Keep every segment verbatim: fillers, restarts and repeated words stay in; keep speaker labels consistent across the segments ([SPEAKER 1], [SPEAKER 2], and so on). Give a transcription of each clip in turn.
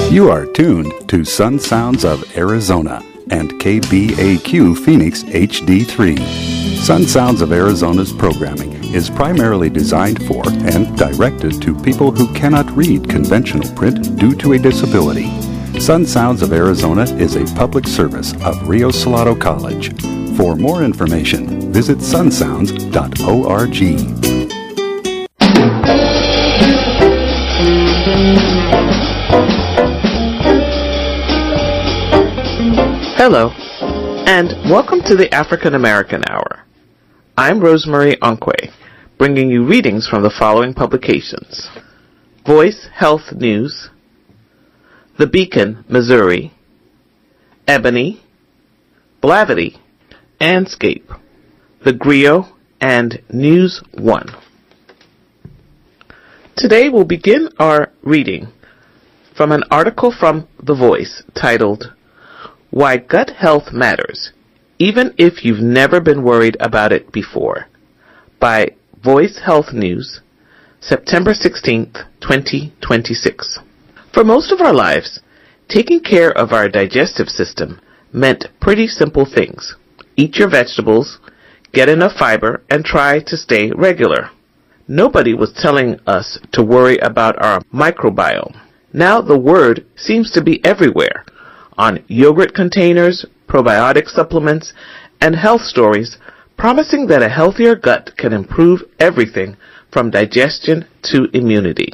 [SPEAKER 1] You are tuned to Sun Sounds of Arizona and K B A Q Phoenix H D three. Sun Sounds of Arizona's programming is primarily designed for and directed to people who cannot read conventional print due to a disability. Sun Sounds of Arizona is a public service of Rio Salado College. For more information, visit sun sounds dot org.
[SPEAKER 2] Hello, and welcome to the African American Hour. I'm Rosemary Onkwe, bringing you readings from the following publications: Voice Health News, The Beacon, Missouri, Ebony, Blavity, Anscape, The Griot, and News One. Today we'll begin our reading from an article from The Voice titled, Why Gut Health Matters, Even If You've Never Been Worried About It Before, by Voice Health News, September sixteenth, twenty twenty-six. For most of our lives, taking care of our digestive system meant pretty simple things. Eat your vegetables, get enough fiber, and try to stay regular. Nobody was telling us to worry about our microbiome. Now the word seems to be everywhere, on yogurt containers, probiotic supplements, and health stories promising that a healthier gut can improve everything from digestion to immunity.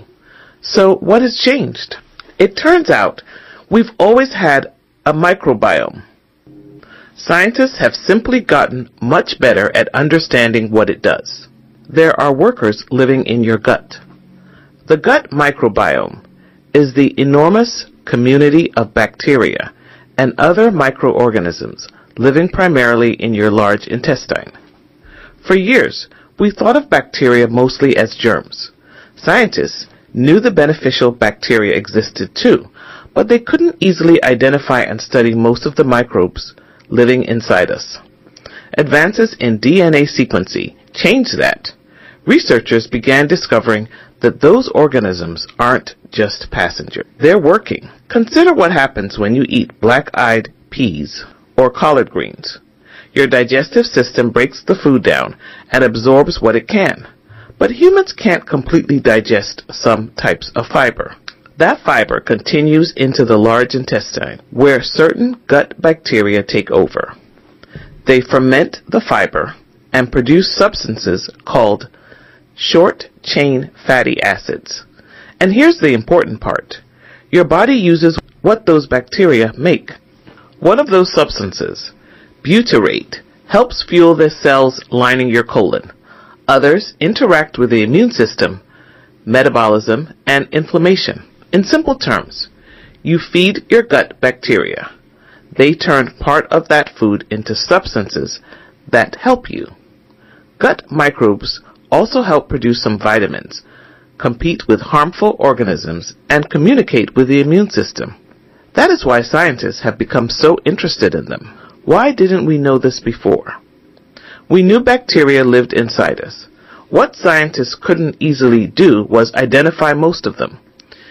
[SPEAKER 2] So what has changed? It turns out we've always had a microbiome. Scientists have simply gotten much better at understanding what it does. There are workers living in your gut. The gut microbiome is the enormous community of bacteria and other microorganisms living primarily in your large intestine. For years, we thought of bacteria mostly as germs. Scientists knew the beneficial bacteria existed too, but they couldn't easily identify and study most of the microbes living inside us. Advances in D N A sequencing changed that. Researchers began discovering that those organisms aren't just passengers. They're working. Consider what happens when you eat black-eyed peas or collard greens. Your digestive system breaks the food down and absorbs what it can. But humans can't completely digest some types of fiber. That fiber continues into the large intestine, where certain gut bacteria take over. They ferment the fiber and produce substances called short-chain fatty acids. And here's the important part. Your body uses what those bacteria make. One of those substances, butyrate, helps fuel the cells lining your colon. Others interact with the immune system, metabolism, and inflammation. In simple terms, you feed your gut bacteria. They turn part of that food into substances that help you. Gut microbes also help produce some vitamins, compete with harmful organisms, and communicate with the immune system. That is why scientists have become so interested in them. Why didn't we know this before? We knew bacteria lived inside us. What scientists couldn't easily do was identify most of them.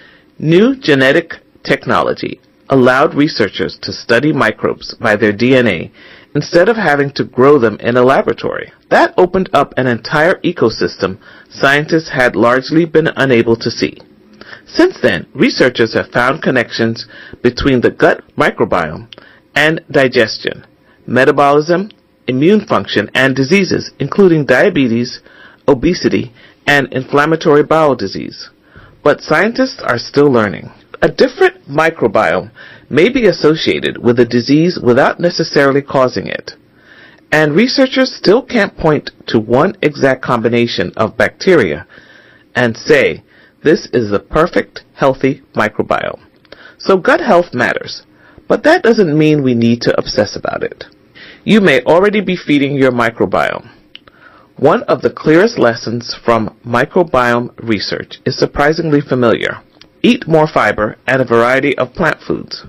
[SPEAKER 2] New genetic technology allowed researchers to study microbes by their D N A instead of having to grow them in a laboratory. That opened up an entire ecosystem scientists had largely been unable to see. Since then, researchers have found connections between the gut microbiome and digestion, metabolism, immune function, and diseases, including diabetes, obesity, and inflammatory bowel disease. But scientists are still learning. A different microbiome may be associated with a disease without necessarily causing it. And researchers still can't point to one exact combination of bacteria and say, this is the perfect, healthy microbiome. So gut health matters, but that doesn't mean we need to obsess about it. You may already be feeding your microbiome. One of the clearest lessons from microbiome research is surprisingly familiar. Eat more fiber and a variety of plant foods.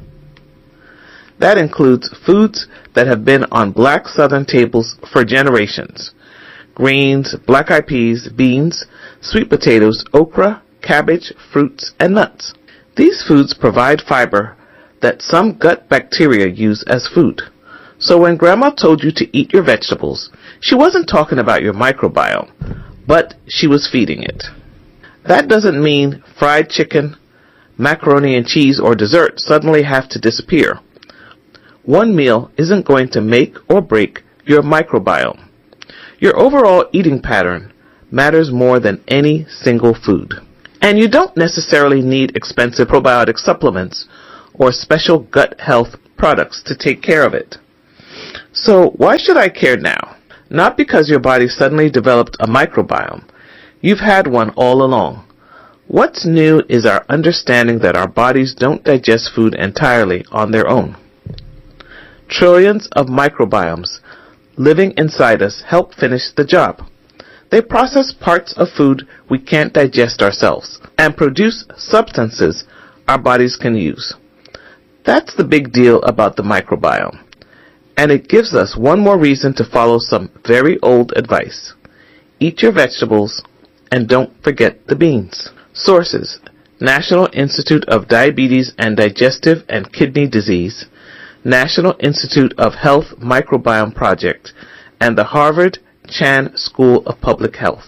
[SPEAKER 2] That includes foods that have been on black Southern tables for generations. Greens, black-eyed peas, beans, sweet potatoes, okra, cabbage, fruits, and nuts. These foods provide fiber that some gut bacteria use as food. So when Grandma told you to eat your vegetables, she wasn't talking about your microbiome, but she was feeding it. That doesn't mean fried chicken, macaroni and cheese, or dessert suddenly have to disappear. One meal isn't going to make or break your microbiome. Your overall eating pattern matters more than any single food. And you don't necessarily need expensive probiotic supplements or special gut health products to take care of it. So why should I care now? Not because your body suddenly developed a microbiome. You've had one all along. What's new is our understanding that our bodies don't digest food entirely on their own. Trillions of microbiomes living inside us help finish the job. They process parts of food we can't digest ourselves and produce substances our bodies can use. That's the big deal about the microbiome. And it gives us one more reason to follow some very old advice. Eat your vegetables and don't forget the beans. Sources: National Institute of Diabetes and Digestive and Kidney Disease, National Institute of Health Microbiome Project, and the Harvard Chan School of Public Health.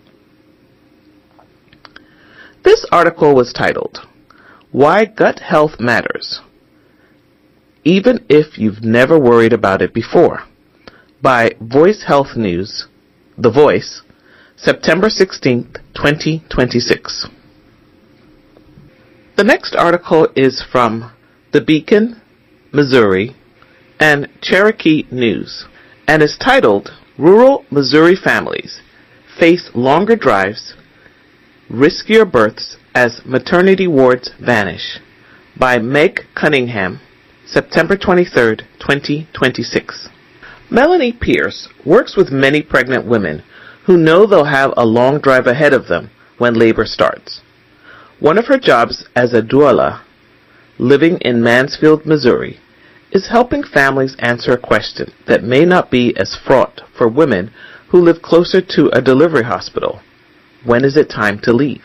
[SPEAKER 2] This article was titled, Why Gut Health Matters, Even If You've Never Worried About It Before, by Voice Health News, The Voice, September sixteenth, twenty twenty-six. The next article is from The Beacon, Missouri, and Cherokee News, and is titled, Rural Missouri Families Face Longer Drives, Riskier Births as Maternity Wards Vanish, by Meg Cunningham, September twenty-third, twenty twenty-six. Melanie Pierce works with many pregnant women who know they'll have a long drive ahead of them when labor starts. One of her jobs as a doula, living in Mansfield, Missouri, is helping families answer a question that may not be as fraught for women who live closer to a delivery hospital. When is it time to leave?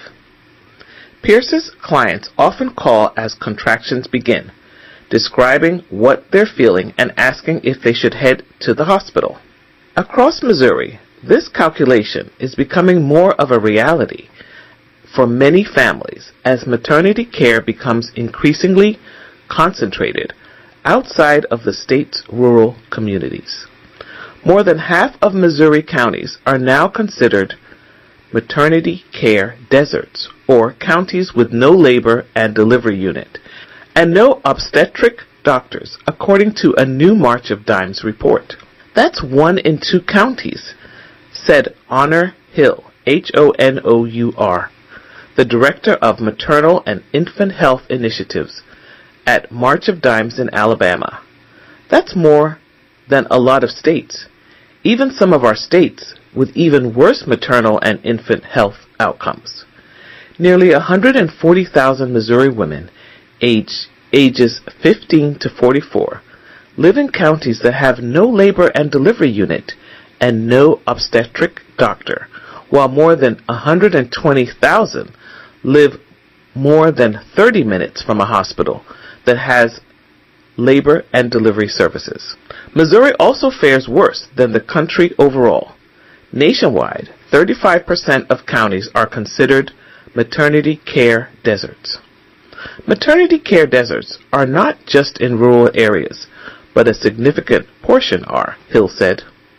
[SPEAKER 2] Pierce's clients often call as contractions begin, describing what they're feeling and asking if they should head to the hospital. Across Missouri, this calculation is becoming more of a reality for many families as maternity care becomes increasingly concentrated outside of the state's rural communities. More than half of Missouri counties are now considered maternity care deserts, or counties with no labor and delivery unit, and no obstetric doctors, according to a new March of Dimes report. That's one in two counties, said Honor Hill, H O N O U R, the director of Maternal and Infant Health Initiatives at March of Dimes in Alabama. That's more than a lot of states, even some of our states with even worse maternal and infant health outcomes. Nearly one hundred forty thousand Missouri women age, ages fifteen to forty-four live in counties that have no labor and delivery unit and no obstetric doctor, while more than one hundred twenty thousand live more than thirty minutes from a hospital that has labor and delivery services. Missouri also fares worse than the country overall. Nationwide, thirty-five percent of counties are considered maternity care deserts. Maternity care deserts are not just in rural areas, but a significant portion are, Hill said.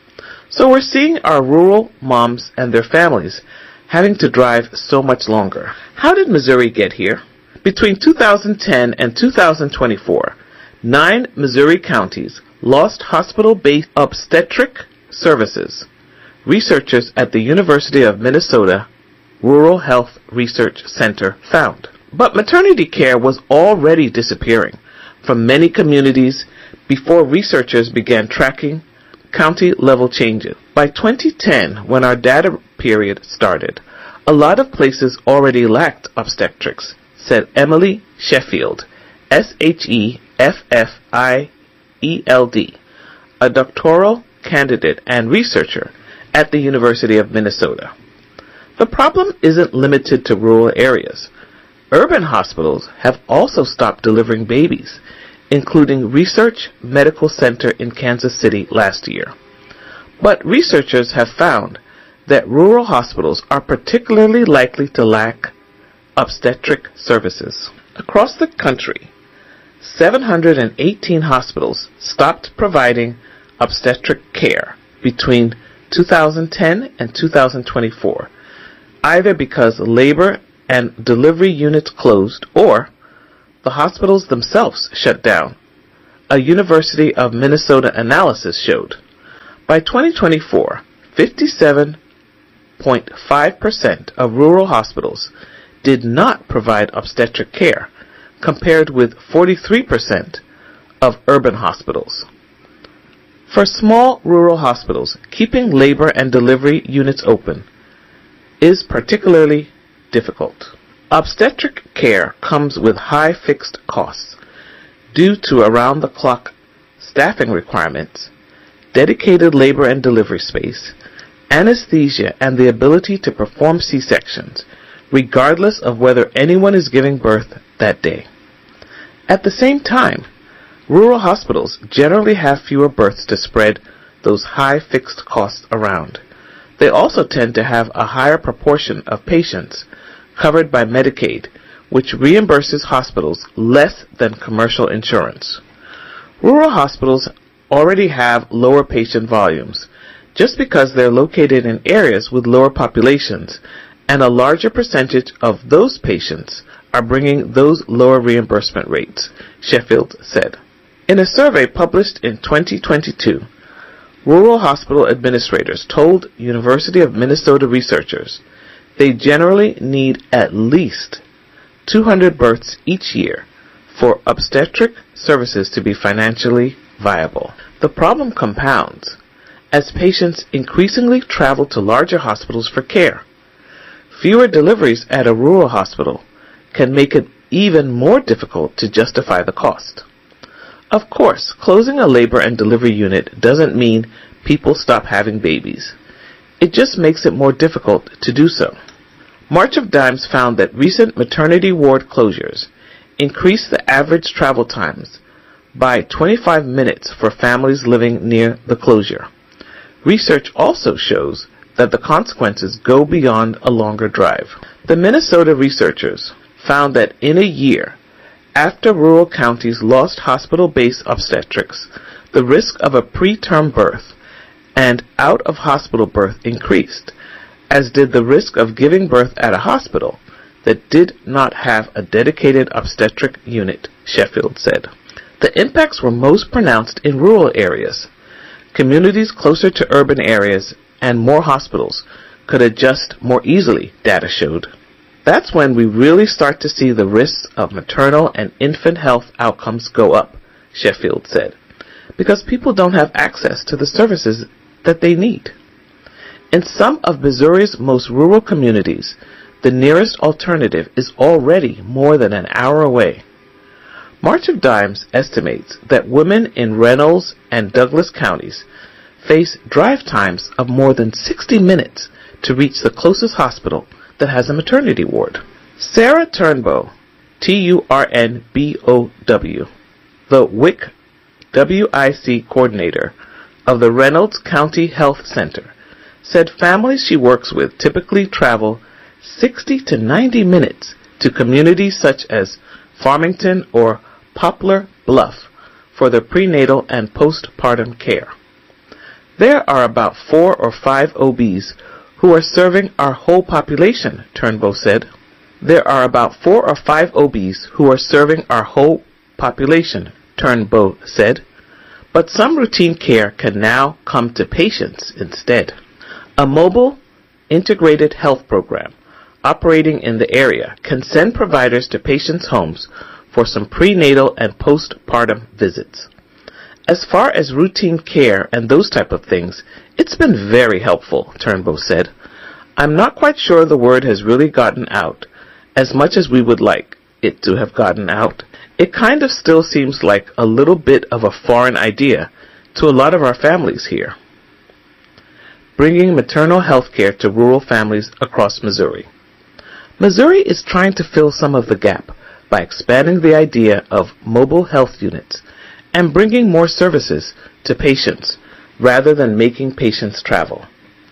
[SPEAKER 2] So we're seeing our rural moms and their families having to drive so much longer. How did Missouri get here? Between two thousand ten and two thousand twenty-four, nine Missouri counties lost hospital-based obstetric services. Researchers at the University of Minnesota Rural Health Research Center found. But maternity care was already disappearing from many communities before researchers began tracking county-level changes. By twenty ten, when our data period started, a lot of places already lacked obstetrics, said Emily Sheffield, S H E F F I E L D, a doctoral candidate and researcher at the University of Minnesota. The problem isn't limited to rural areas. Urban hospitals have also stopped delivering babies, including Research Medical Center in Kansas City last year. But researchers have found that rural hospitals are particularly likely to lack obstetric services. Across the country, seven hundred eighteen hospitals stopped providing obstetric care between two thousand ten and two thousand twenty-four, either because labor and delivery units closed or the hospitals themselves shut down. A University of Minnesota analysis showed by twenty twenty-four, fifty-seven point five percent of rural hospitals did not provide obstetric care, compared with forty-three percent of urban hospitals. For small rural hospitals, keeping labor and delivery units open is particularly difficult. Obstetric care comes with high fixed costs due to around-the-clock staffing requirements, dedicated labor and delivery space, anesthesia, and the ability to perform C-sections, regardless of whether anyone is giving birth that day. At the same time, rural hospitals generally have fewer births to spread those high fixed costs around. They also tend to have a higher proportion of patients covered by Medicaid, which reimburses hospitals less than commercial insurance. Rural hospitals already have lower patient volumes just because they're located in areas with lower populations, and a larger percentage of those patients are bringing those lower reimbursement rates, Sheffield said. In a survey published in twenty twenty-two, rural hospital administrators told University of Minnesota researchers they generally need at least two hundred births each year for obstetric services to be financially viable. The problem compounds as patients increasingly travel to larger hospitals for care. Fewer deliveries at a rural hospital can make it even more difficult to justify the cost. Of course, closing a labor and delivery unit doesn't mean people stop having babies. It just makes it more difficult to do so. March of Dimes found that recent maternity ward closures increased the average travel times by twenty-five minutes for families living near the closure. Research also shows that the consequences go beyond a longer drive. The Minnesota researchers found that in a year, after rural counties lost hospital-based obstetrics, the risk of a preterm birth and out-of-hospital birth increased, as did the risk of giving birth at a hospital that did not have a dedicated obstetric unit, Sheffield said. The impacts were most pronounced in rural areas. Communities closer to urban areas and more hospitals could adjust more easily, data showed. That's when we really start to see the risks of maternal and infant health outcomes go up, Sheffield said, because people don't have access to the services that they need. In some of Missouri's most rural communities, the nearest alternative is already more than an hour away. March of Dimes estimates that women in Reynolds and Douglas counties face drive times of more than sixty minutes to reach the closest hospital that has a maternity ward. Sarah Turnbow, T U R N B O W, the W I C W I C coordinator of the Reynolds County Health Center, said families she works with typically travel sixty to ninety minutes to communities such as Farmington or Poplar Bluff for their prenatal and postpartum care. There are about four or five O Bs who are serving our whole population, Turnbow said. There are about four or five O Bs who are serving our whole population, Turnbow said. But some routine care can now come to patients instead. A mobile, integrated health program operating in the area can send providers to patients' homes for some prenatal and postpartum visits. As far as routine care and those type of things, it's been very helpful, Turnbow said. I'm not quite sure the word has really gotten out as much as we would like it to have gotten out. It kind of still seems like a little bit of a foreign idea to a lot of our families here. Bringing maternal health care to rural families across Missouri. Missouri is trying to fill some of the gap by expanding the idea of mobile health units and bringing more services to patients rather than making patients travel.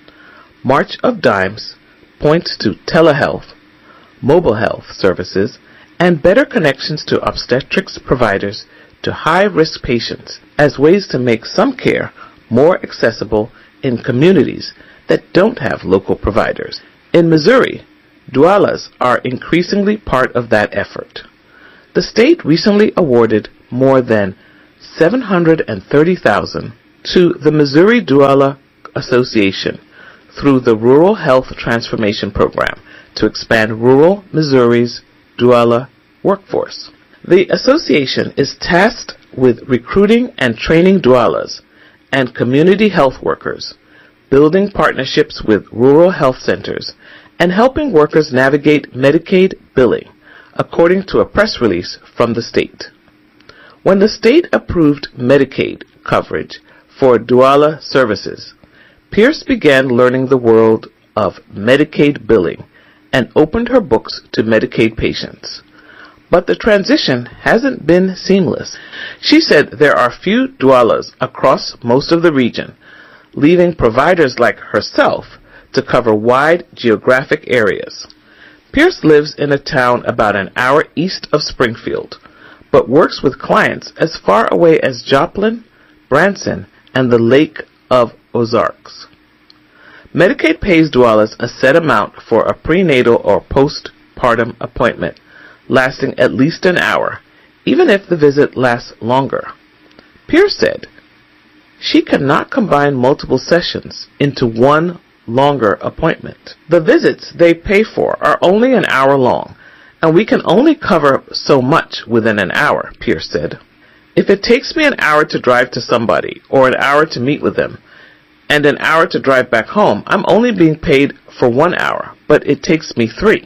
[SPEAKER 2] March of Dimes points to telehealth, mobile health services, and better connections to obstetrics providers to high-risk patients as ways to make some care more accessible in communities that don't have local providers. In Missouri, doulas are increasingly part of that effort. The state recently awarded more than seven hundred thirty thousand dollars to the Missouri Doula Association through the Rural Health Transformation Program to expand rural Missouri's doula workforce. The association is tasked with recruiting and training doulas and community health workers, building partnerships with rural health centers, and helping workers navigate Medicaid billing, according to a press release from the state. When the state approved Medicaid coverage for doula services, Pierce began learning the world of Medicaid billing and opened her books to Medicaid patients. But the transition hasn't been seamless. She said there are few doulas across most of the region, leaving providers like herself to cover wide geographic areas. Pierce lives in a town about an hour east of Springfield, but works with clients as far away as Joplin, Branson, and the Lake of Ozarks. Medicaid pays doulas a set amount for a prenatal or postpartum appointment, lasting at least an hour, even if the visit lasts longer. Pierce said she cannot combine multiple sessions into one longer appointment. The visits they pay for are only an hour long, and we can only cover so much within an hour, Pierce said. If it takes me an hour to drive to somebody, or an hour to meet with them, and an hour to drive back home, I'm only being paid for one hour, but it takes me three.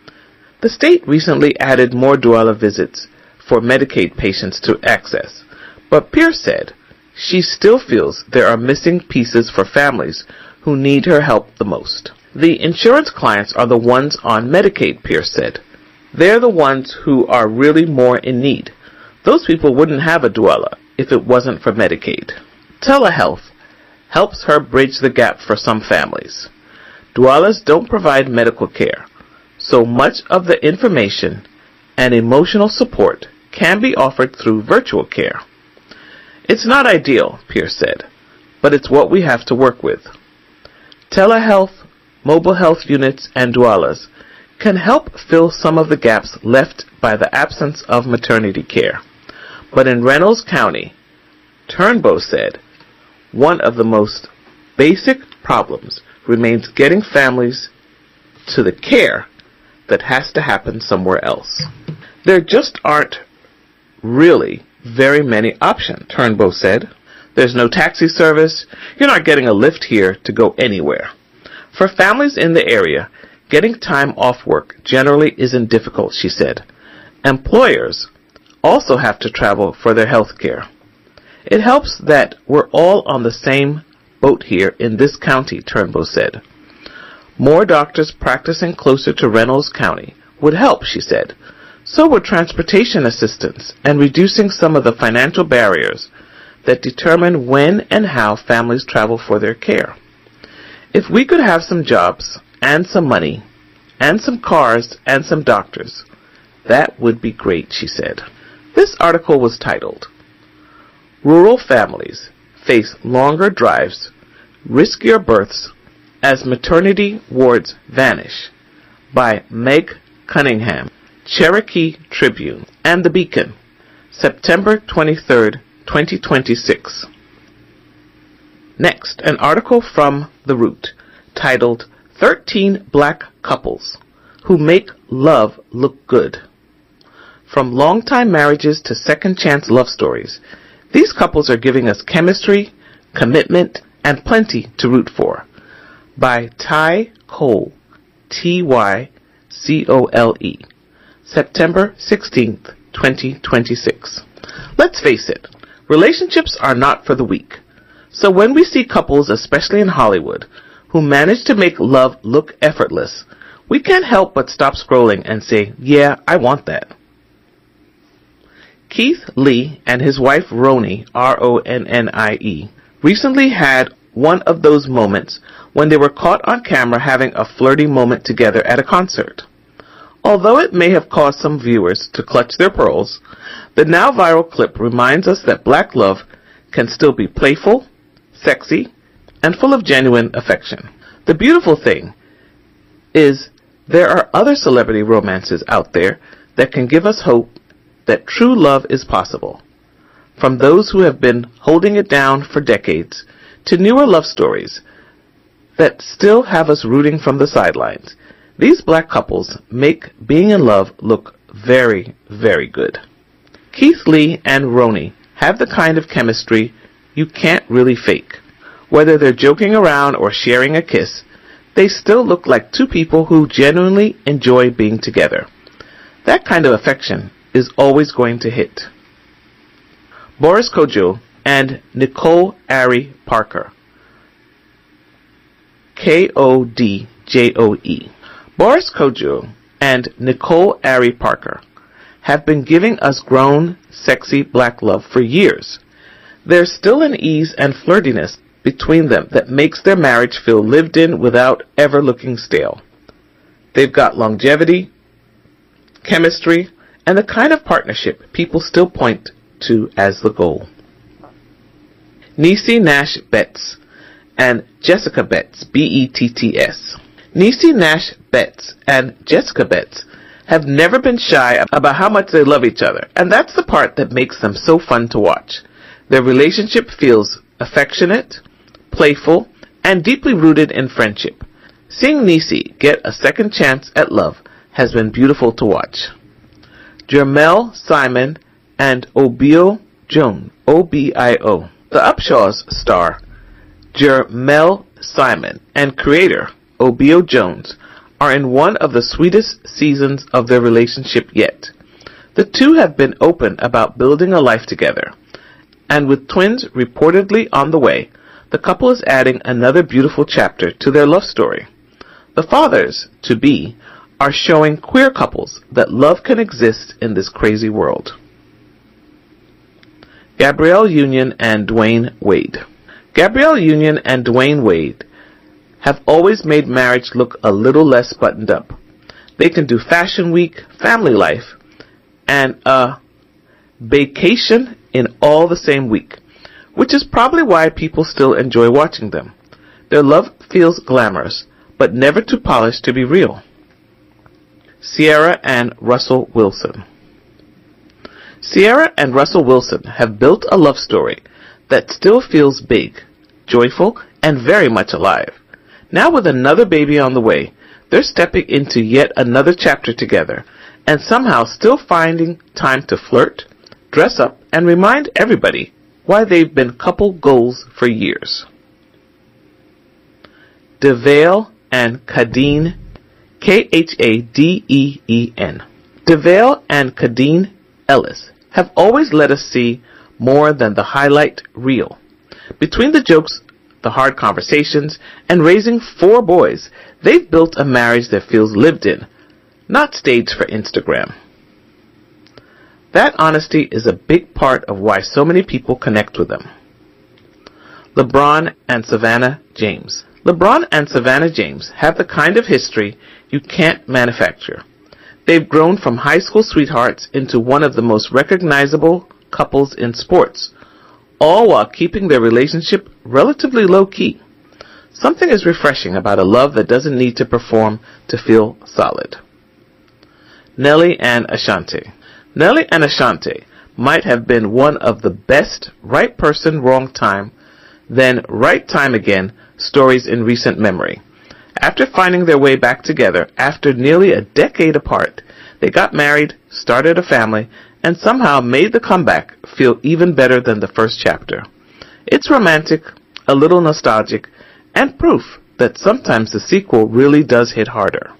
[SPEAKER 2] The state recently added more doula visits for Medicaid patients to access, but Pierce said she still feels there are missing pieces for families who need her help the most. The insurance clients are the ones on Medicaid, Pierce said. They're the ones who are really more in need. Those people wouldn't have a doula if it wasn't for Medicaid. Telehealth helps her bridge the gap for some families. Doulas don't provide medical care, so much of the information and emotional support can be offered through virtual care. It's not ideal, Pierce said, but it's what we have to work with. Telehealth, mobile health units, and doulas can help fill some of the gaps left by the absence of maternity care. But in Reynolds County, Turnbow said, one of the most basic problems remains getting families to the care that has to happen somewhere else. There just aren't really very many options, Turnbow said. There's no taxi service. You're not getting a lift here to go anywhere. For families in the area, getting time off work generally isn't difficult, she said. Employers also have to travel for their health care. It helps that we're all on the same boat here in this county, Turnbow said. More doctors practicing closer to Reynolds County would help, she said. So would transportation assistance and reducing some of the financial barriers that determine when and how families travel for their care. If we could have some jobs and some money and some cars and some doctors, that would be great, she said. This article was titled, Rural Families Face Longer Drives, Riskier Births as Maternity Wards Vanish, by Meg Cunningham, Cherokee Tribune, and The Beacon, September twenty-third, twenty twenty-six. Next, an article from The Root titled thirteen Black Couples Who Make Love Look Good. From long-time marriages to second-chance love stories, these couples are giving us chemistry, commitment, and plenty to root for. By Ty Cole, T Y C O L E, September sixteenth, twenty twenty-six. Let's face it, relationships are not for the weak. So when we see couples, especially in Hollywood, who manage to make love look effortless, We can't help but stop scrolling and say, yeah, I want that. Keith Lee and his wife Roni, R O N N I E, recently had one of those moments when they were caught on camera having a flirty moment together at a concert. Although it may have caused some viewers to clutch their pearls, the now viral clip reminds us that black love can still be playful, sexy, and full of genuine affection. The beautiful thing is there are other celebrity romances out there that can give us hope that true love is possible. From those who have been holding it down for decades to newer love stories that still have us rooting from the sidelines, these black couples make being in love look very, very good. Keith Lee and Roni have the kind of chemistry you can't really fake. Whether they're joking around or sharing a kiss, they still look like two people who genuinely enjoy being together. That kind of affection is always going to hit. Boris Kodjoe and Nicole Ari Parker, K O D J O E. Boris Kodjoe and Nicole Ari Parker have been giving us grown, sexy black love for years. There's still an ease and flirtiness between them that makes their marriage feel lived in without ever looking stale. They've got longevity, chemistry, and the kind of partnership people still point to as the goal. Niecy Nash Betts and Jessica Betts, B E T T S. Niecy Nash Betts and Jessica Betts have never been shy about how much they love each other, and that's the part that makes them so fun to watch. Their relationship feels affectionate, playful, and deeply rooted in friendship. Seeing Niecy get a second chance at love has been beautiful to watch. Jermel Simon and Obio Jones, O B I O. The Upshaws star, Jermel Simon, and creator, Obio Jones, are in one of the sweetest seasons of their relationship yet. The two have been open about building a life together, and with twins reportedly on the way, the couple is adding another beautiful chapter to their love story. The fathers-to-be are showing queer couples that love can exist in this crazy world. Gabrielle Union and Dwayne Wade. Gabrielle Union and Dwayne Wade have always made marriage look a little less buttoned up. They can do fashion week, family life, and a vacation in all the same week, which is probably why people still enjoy watching them. Their love feels glamorous, but never too polished to be real. Sierra and Russell Wilson. Sierra and Russell Wilson have built a love story that still feels big, joyful, and very much alive. Now with another baby on the way, they're stepping into yet another chapter together, and somehow still finding time to flirt, dress up, and remind everybody why they've been couple goals for years. DeVale and Kadeen, K H A D E E N. DeVale and Kadeen Ellis have always let us see more than the highlight reel. Between the jokes, the hard conversations, and raising four boys, they've built a marriage that feels lived in, not staged for Instagram. That honesty is a big part of why so many people connect with them. LeBron and Savannah James. LeBron and Savannah James have the kind of history you can't manufacture. They've grown from high school sweethearts into one of the most recognizable couples in sports, all while keeping their relationship relatively low-key. Something is refreshing about a love that doesn't need to perform to feel solid. Nelly and Ashanti. Nelly and Ashanti might have been one of the best right person, wrong time, then right time again stories in recent memory. After finding their way back together after nearly a decade apart, they got married, started a family, and somehow made the comeback feel even better than the first chapter. It's romantic, a little nostalgic, and proof that sometimes the sequel really does hit harder.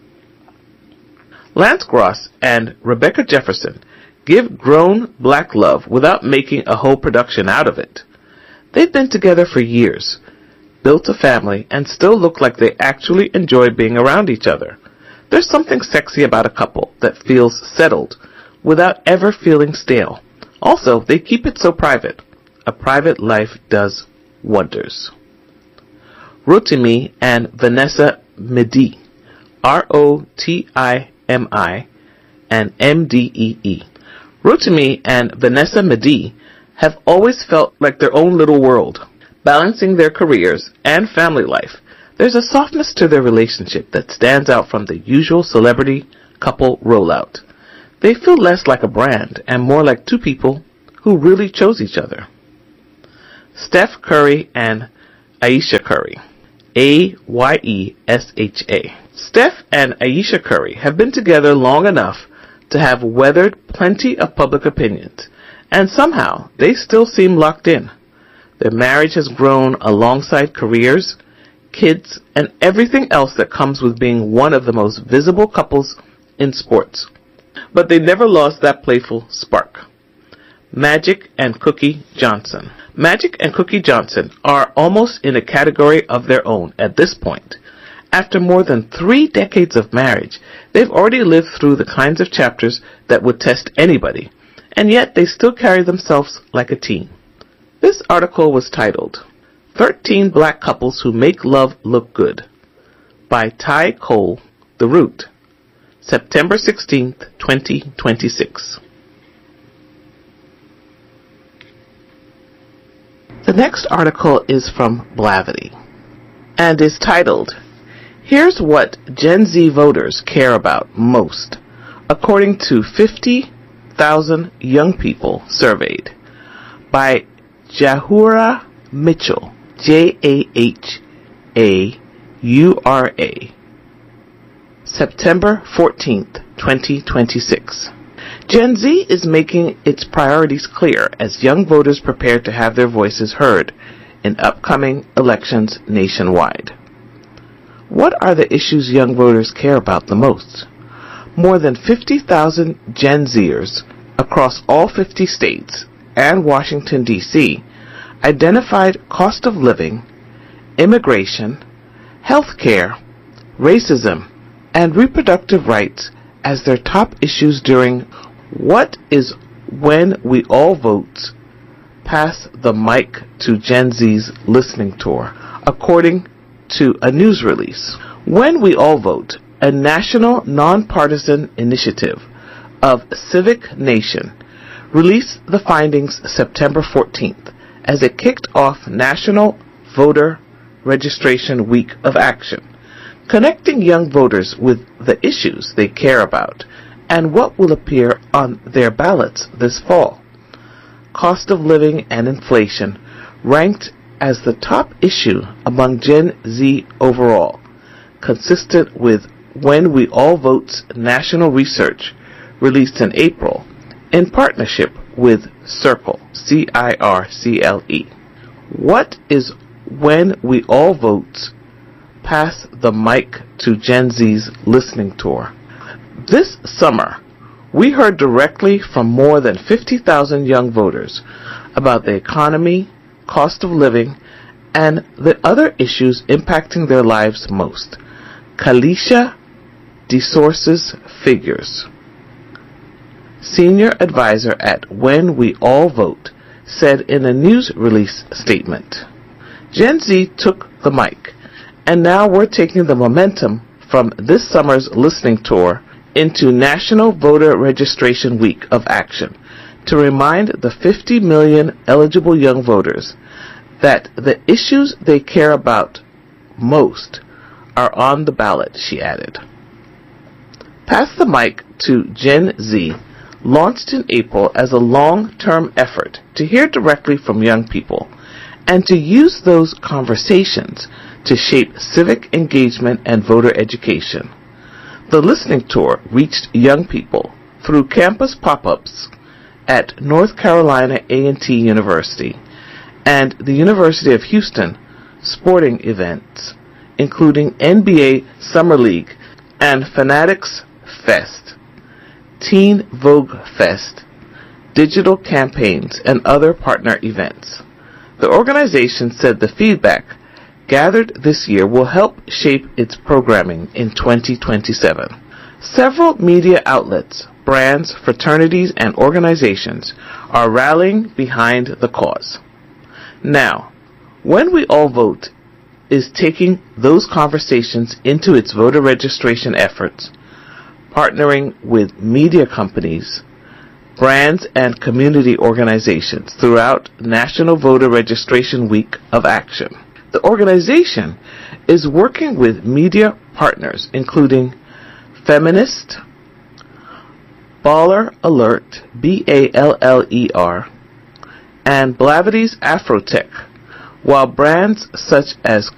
[SPEAKER 2] Lance Gross and Rebecca Jefferson give grown black love without making a whole production out of it. They've been together for years, built a family, and still look like they actually enjoy being around each other. There's something sexy about a couple that feels settled without ever feeling stale. Also, they keep it so private. A private life does wonders. Rotimi and Vanessa Medee, R O T I M I and M D E E. Rotimi and Vanessa Medee have always felt like their own little world. Balancing their careers and family life, there's a softness to their relationship that stands out from the usual celebrity couple rollout. They feel less like a brand and more like two people who really chose each other. Steph Curry and Ayesha Curry, A Y E S H A. Steph and Ayesha Curry have been together long enough to have weathered plenty of public opinions, and somehow they still seem locked in. Their marriage has grown alongside careers, kids, and everything else that comes with being one of the most visible couples in sports. But they never lost that playful spark. Magic and Cookie Johnson. Magic and Cookie Johnson are almost in a category of their own at this point. After more than three decades of marriage, they've already lived through the kinds of chapters that would test anybody, and yet they still carry themselves like a team. This article was titled, thirteen Black Couples Who Make Love Look Good, by Ty Cole, The Root, September sixteenth, twenty twenty-six. The next article is from Blavity and is titled, Here's What Gen Z Voters Care About Most, according to fifty thousand young people surveyed, by Jahura Mitchell, J A H A U R A, September fourteenth, twenty twenty-six. Gen Z is making its priorities clear as young voters prepare to have their voices heard in upcoming elections nationwide. What are the issues young voters care about the most? More than fifty thousand Gen Zers across all fifty states and Washington, D C identified cost of living, immigration, health care, racism, and reproductive rights as their top issues during What is When We All Vote? Pass the Mic to Gen Z's listening tour, according to a news release. When We All Vote, a national nonpartisan initiative of Civic Nation, released the findings September fourteenth as it kicked off National Voter Registration Week of Action, connecting young voters with the issues they care about and what will appear on their ballots this fall. Cost of living and inflation ranked as the top issue among Gen Z overall, consistent with When We All Vote's national research released in April in partnership with Circle, C I R C L E. What is When We All Vote? Pass the Mic to Gen Z's listening tour. This summer, we heard directly from more than fifty thousand young voters about the economy, cost of living, and the other issues impacting their lives most. Kalisha DeSource's figures. Senior advisor at When We All Vote, said in a news release statement, Gen Z took the mic, and now we're taking the momentum from this summer's listening tour into National Voter Registration Week of Action to remind the fifty million eligible young voters that the issues they care about most are on the ballot, she added. Pass the Mic to Gen Z launched in April as a long-term effort to hear directly from young people and to use those conversations to shape civic engagement and voter education. The listening tour reached young people through campus pop-ups at North Carolina A and T University and the University of Houston sporting events, including N B A Summer League and Fanatics Fest, Teen Vogue Fest, digital campaigns, and other partner events. The organization said the feedback gathered this year will help shape its programming in twenty twenty-seven. Several media outlets, brands, fraternities, and organizations are rallying behind the cause. Now, When We All Vote is taking those conversations into its voter registration efforts, partnering with media companies, brands, and community organizations throughout National Voter Registration Week of Action. The organization is working with media partners including Feminist, Baller Alert, B A L L E R, and Blavity's Afrotech, while brands such as